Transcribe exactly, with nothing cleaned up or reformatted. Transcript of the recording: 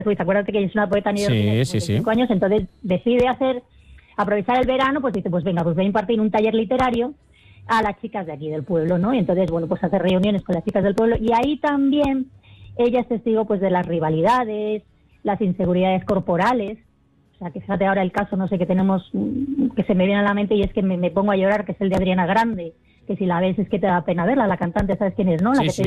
Ruiz, acuérdate que ella es una poeta neoyorquina Sí, de sí, cinco sí. años, entonces decide hacer, aprovechar el verano, pues dice, pues venga, pues voy a impartir un taller literario a las chicas de aquí del pueblo, ¿no? Y entonces, bueno, pues hace reuniones con las chicas del pueblo y ahí también ella es testigo pues de las rivalidades, las inseguridades corporales. O sea, que fíjate ahora el caso, no sé, que tenemos, mm, que se me viene a la mente y es que me, me pongo a llorar, que es el de Adriana Grande, que si la ves es que te da pena verla, la cantante, ¿sabes quién es, no? La Sí, que sí. te